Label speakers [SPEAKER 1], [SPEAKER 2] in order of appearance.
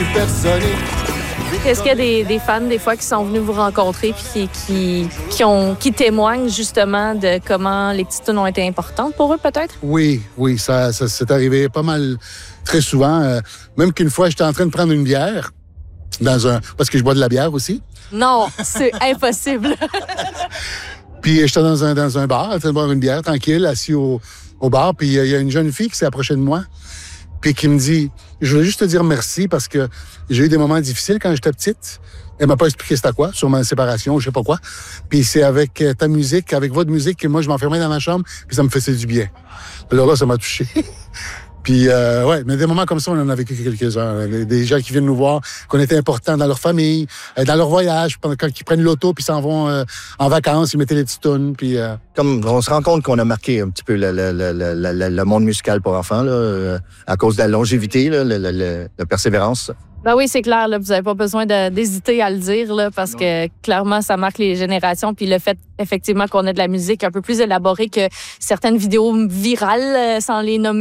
[SPEAKER 1] supersonique.
[SPEAKER 2] Est-ce qu'il y a des fans, des fois, qui sont venus vous rencontrer puis qui témoignent justement de comment les petites tunes ont été importantes pour eux, peut-être?
[SPEAKER 3] Oui, ça s'est arrivé pas mal, très souvent. Même qu'une fois, j'étais en train de prendre une bière, parce que je bois de la bière aussi.
[SPEAKER 2] Non, c'est impossible.
[SPEAKER 3] Puis j'étais dans un bar, en train de boire une bière, tranquille, assis au bar. Puis il y a une jeune fille qui s'est approchée de moi, puis qui me dit « Je voulais juste te dire merci parce que j'ai eu des moments difficiles quand j'étais petite. » Elle m'a pas expliqué c'était quoi, sur ma séparation, je sais pas quoi. Puis c'est avec ta musique, avec votre musique, que moi, je m'enfermais dans ma chambre, puis ça me faisait du bien. Alors là, ça m'a touché. Puis, mais des moments comme ça, on en a vécu quelques-uns. Des gens qui viennent nous voir, qu'on était importants dans leur famille, dans leur voyage, quand ils prennent l'auto puis s'en vont en vacances, ils mettaient les petites tunes. Puis,
[SPEAKER 4] Comme on se rend compte qu'on a marqué un petit peu le monde musical pour enfants, là, à cause de la longévité, là, la persévérance.
[SPEAKER 2] Ben oui, c'est clair. Là, vous n'avez pas besoin d'hésiter à le dire là, parce que clairement, ça marque les générations. Puis le fait, effectivement, qu'on ait de la musique un peu plus élaborée que certaines vidéos virales, sans les nommer,